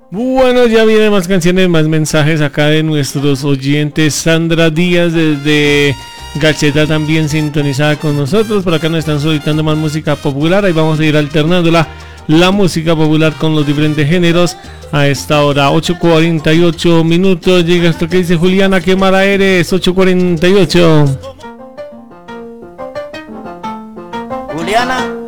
Bueno, ya vienen más canciones, más mensajes acá de nuestros oyentes. Sandra Díaz desde Gacheta también sintonizada con nosotros. Por acá nos están solicitando más música popular. Ahí vamos a ir alternando la música popular con los diferentes géneros. A esta hora, 8:48 minutos. Llega esto que dice Juliana, qué mala eres. 8:48. Juliana.